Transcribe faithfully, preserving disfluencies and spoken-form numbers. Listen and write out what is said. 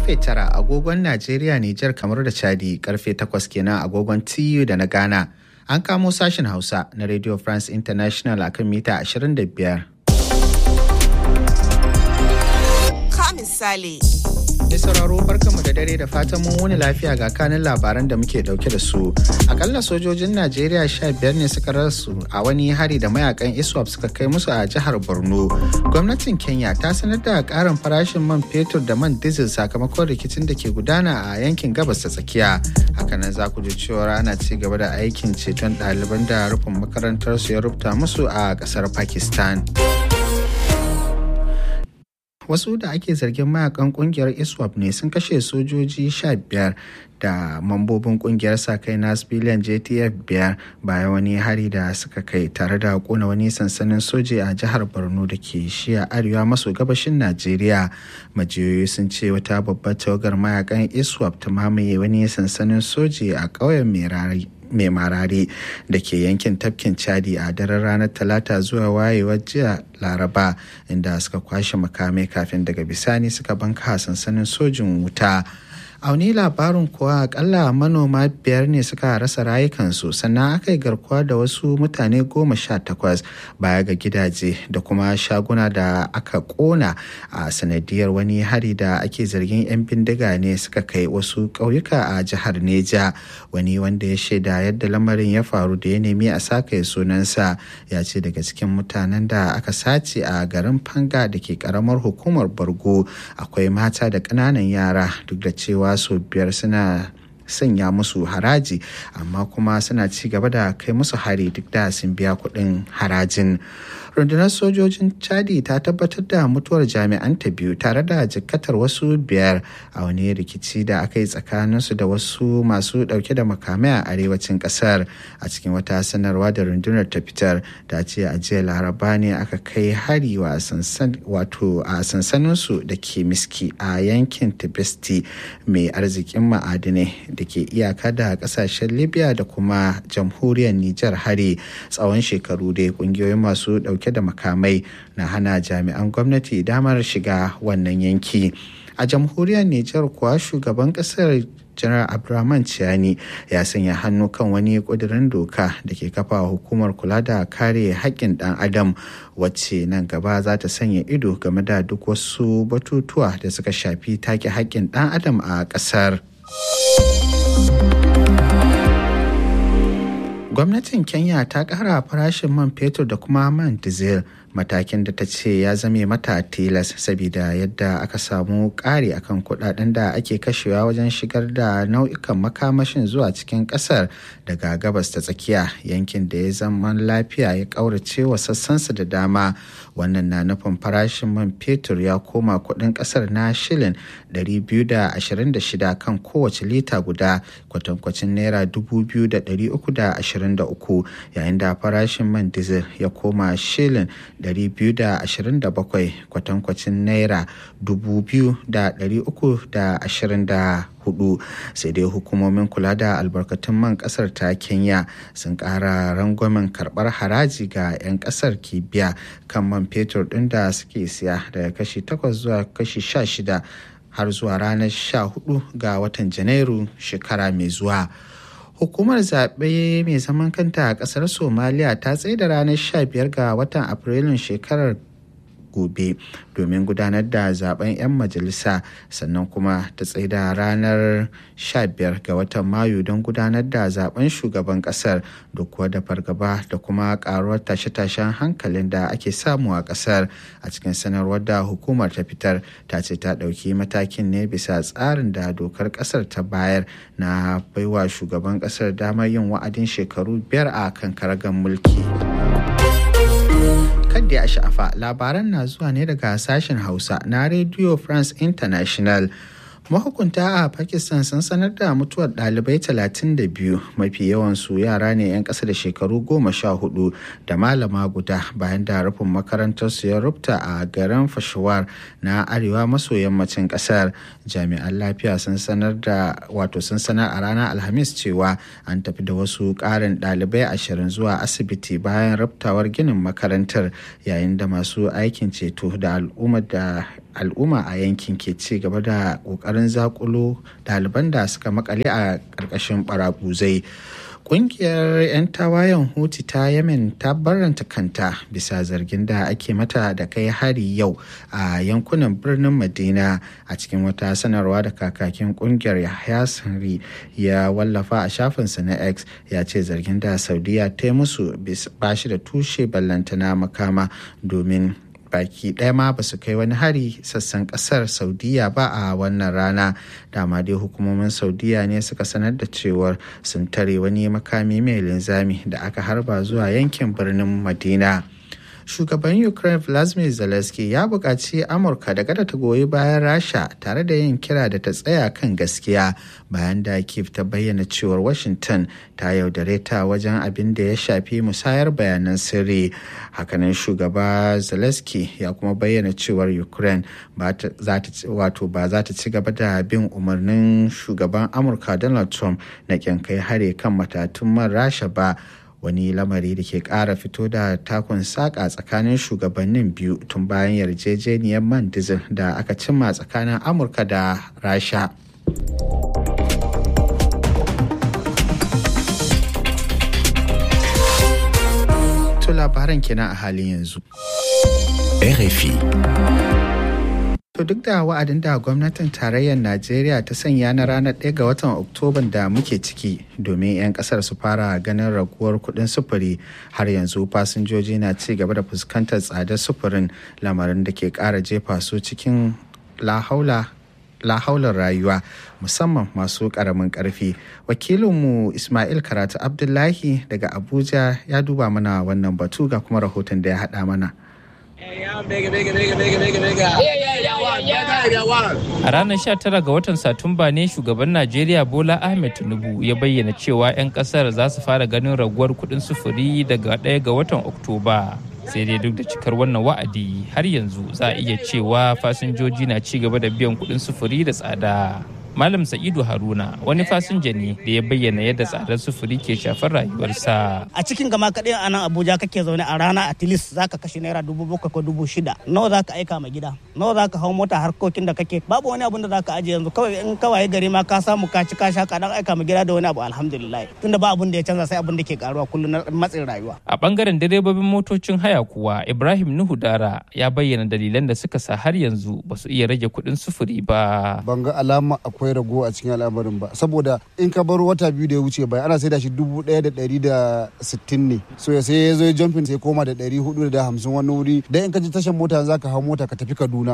karfe tara agogon Najeriya, Nijar, kamar da Chadi, karfe takwas kenan agogon T U da na Ghana. An kamo sashen Hausa na Radio France International akan mita ashirin da biyar. Ka misali. Mai sauraro barkanmu da dare da fatan mun wuni lafiya ga kanin labaran da muke dauke da su. Akalla sojojin Najeriya sha biyar ne suka rasu a wani hari da mayakan ISWAP suka kai musu a jihar Borno. Gwamnatin Kenya ta sanar da karin farashin man fetur da man diesel sakamakon rikicin da ke gudana a yankin gabas ta tsakiya. Hakanan za ku ji cewa ana ci gaba da aikin ceton ɗaliban da rufin makarantarsu ya rubuta musu a ƙasar Pakistan. Wasu da ake zargin mayakan kungiyar ISWAP ne sun kashe sojoji sha biyar da mambobin kungiyar sa-kai na civilian J T F biyar bayan wani hari da suka kai tare da kona wani sansanin soji a jihar Borno da ke shiya arewa maso gabashin Najeriya. Majiyoyi sun ce wata babbar tawagar mayakan ISWAP ta mamaye wani sansanin soji a ƙauyen Merari. mai marari da ke yankin tafkin Chadi a daren ranar talata zuwa wayewar jiya laraba, inda suka kwashe makamai kafin daga bisani suka banka sansanin sojin wuta. A wani labarin kuwa akalla manoma biyar ne suka rasa rayukansu, sannan aka yi garkuwa da wasu mutane goma sha takwas baya ga gidaje da kuma shaguna da aka kona a sanadiyar wani hari da ake zargin 'yan bindiga ne suka kai wasu ƙauyuka a jihar Neja. Wani wanda ya shaida yadda lamarin ya faru da ya nemi a saka sunansa ya ce daga cikin mutanen da aka sace a garin Fanga da ke karamar hukumar Bargo akwai mata da ƙananan yara, duk da cewa sau biyar suna sanya musu haraji amma kuma suna ci gaba da kai musu hari duk da sun biya kuɗin harajin. Rundunar sojojin Chadi ta tabbatar da mutuwar jami'an ta biyu tare da jikkatar wasu biyar a wani rikici da aka yi tsakaninsu da wasu masu ɗauke da makamai a arewacin ƙasar. A cikin wata sanarwa da rundunar ta fitar ta ce a jiya laraba ne aka kai hari wa wato a sansaninsu da ke Miski a yankin Tibesti mai arzikin ma'adinai da ke iyaka da ƙasashen Libya da kuma jamhuriyar Nijar hari. Tsawon shekaru dai ƙungiyoyin masu ɗauke da makamai na hana jami'an gwamnati damar shiga wannan yanki. A jamhuriyar Nijar kuwa shugaban kasar Janar Abdurrahman Chiani ya sanya hannu kan wani ƙudurin doka da ke kafa hukumar kula da kare haƙƙin ɗan adam, wacce nan gaba za ta sanya ido game da duk wasu batutuwa da suka shafi take haƙƙin ɗan adam a ƙasar. Gwamnatin Kenya ta ƙara farashin man fetur da kuma man diesel, matakin da ta ce ya zame mata tilas saboda yadda aka samu ƙari akan kuɗaɗen da ake kashewa wajen shigar da nau'ikan makamashin zuwa cikin ƙasar daga gabas ta tsakiya, yankin da ya zama lafiya ya ƙaurace wa sassansa da dama. Wannan na nufin farashin man fetur ya koma kuɗin ƙasar na shilin ɗari biyu da ashirin da shida kan kowace lita guda, kwatankwacin naira dubu biyu da ɗari uku da ashirin da uku, yayin da farashin man diesel ya koma shilin ɗari biyu da ashirin da bakwai, kwatankwacin naira dubu biyu da ɗari uku da ashirin da hudu. Sai dai hukumomin kula da albarkatun man kasar ta Kenya sun ƙara rangwamen karɓar haraji ga 'yan kasar ke biya kan man fetur ɗin da suke siya daga kashi takwas zuwa kashi sha shida har zuwa ranar sha hudu ga watan Janairu shekara mai zuwa. Hukumar zaɓe mai zaman kanta a ƙasar Somaliya ta tsaida ranar sha biyar ga watan Afrilun shekarar gobe domin gudanar da zaben 'yan majalisa, sannan kuma ta tsaida ranar sha biyar ga watan Mayu don gudanar da zaben shugaban ƙasar, duk kuwa da fargaba da kuma ƙaruwar tashe-tashen hankalin da ake samu a ƙasar. A cikin sanarwar da hukumar ta fitar ta ce ta ɗauki matakin ne bisa tsarin da dokar ƙasar ta bayar na baiwa shugaban ƙasar damar yin wa'adin shekaru biyar a kan karagar mulki. Kadda ya sha'afa, labaran na zuwa ne daga sashen Hausa na Radio France International. Mahukunta a Pakistan sun sanar da mutuwar ɗalibai talatin da biyu, mafi yawansu yara ne 'yan ƙasa da shekaru goma sha hudu da malama guda, bayan da rufin makarantarsu ya rubta a garin Peshawar na arewa maso yammacin ƙasar. Jami'an lafiya sun sanar da wato sun sanar a ranar Alhamis cewa an tafi da wasu ƙarin ɗalibai ashirin zuwa asibiti bayan rubtawar ginin makarantar, yayin da masu aikin ceto da al'umma da al'umma a yankin ke ci gaba da ƙoƙarin ƙoƙarin zakulo ɗaliban da suka makale a ƙarƙashin baraguzai. Ƙungiyar 'yan tawayen Houthi ta Yemen ta barranta kanta bisa zargin da ake mata da kai hari yau a yankunan birnin Madina. A cikin wata sanarwa da kakakin ƙungiyar Yahya Sari ya wallafa a shafinsa na X, ya ce zargin da Saudiya ta yi musu ba shi da tushe ballantana makama, domin baki ɗaya ma ba su kai wani hari sassan ƙasar Saudiya ba a wannan rana. Dama dai hukumomin Saudiya ne suka sanar da cewar sun tare wani makami mai linzami da aka harba zuwa yankin birnin Madina. Shugaban Ukraine Volodymyr Zelensky ya buƙaci Amurka da kada ta goyi bayan Rasha, tare da yin kira da ta tsaya kan gaskiya bayan da Kyiv ta bayyana cewar Washington ta yaudare ta wajen abin da ya shafi musayar bayanan sirri. Hakanan shugaba Zelensky ya kuma bayyana cewar Ukraine ba za ta ci gaba da bin umarnin shugaban Amurka Donald Trump na kin kai hare kan matatun man Rasha ba. Wani lamari da ke ƙara fito da takun saƙa tsakanin shugabannin biyu tun bayan yarjejeniyar man diesel da aka cimma tsakanin Amurka da Rasha. To labaran kenan a halin yanzu. R F I. To duk da wa'adin da gwamnatin tarayyar Najeriya ta sanya na ranar ɗaya ga watan Oktoban da muke ciki domin 'yan ƙasar su fara ganin raguwar kuɗin sufuri, har yanzu fasinjoji na ci gaba da fuskantar tsadar sufurin, lamarin da ke ƙara jefa su cikin lahaula lahaular rayuwa, musamman masu ƙaramin ƙarfi. Wakilinmu Ismail Karatu Abdullahi daga Abuja ya duba mana wannan batu, ga kuma rahoton da ya haɗa mana. A ranar sha tara ga watan Satumba ne shugaban Najeriya Bola Ahmed Tinubu ya bayyana cewa 'yan kasar za su fara ganin raguwar kuɗin sufuri daga ɗaya ga watan Oktoba. Sai dai duk da cikar wannan wa'adi, har yanzu za a iya cewa fasinjoji na ci gaba da biyan kuɗin sufuri da tsada. Malam Sa'idu Haruna wani fasinja ne da ya bayyana yadda tsadar sufuri ke shafar rayuwarsa. A cikin gama kaɗai a nan Abuja kake zaune a rana at least za ka kashe naira dubu bakwai ko dubu shida. Nawa za ka aika ma gida? Nawa za ka hau mota harkokin da kake? Babu wani abun da za ka ajiye yanzu, kawai in kawai gari ma ka samu ka ci ka sha ka dan aika ma gida da wani abu, alhamdulillah. Tunda ba abun da ya canza sai abun da ke karuwa kullum na matsin rayuwa. A bangaren direbobin motocin haya kuwa, Ibrahim Nuhu Dara ya bayyana dalilan da suka sa har yanzu ba su iya rage kuɗin sufuri ba. Ban ga alama akwai rago a cikin al'amarin ba, saboda in ka bar wata biyu da ya wuce bai ana sai da shi dubu ɗaya da ɗari da sittin ne, so ya sai ya zo jumping sai koma da ɗari hudu da hamsin wani wuri. Dan in ka ji tashan mota za ka hau mota ka tafi Kaduna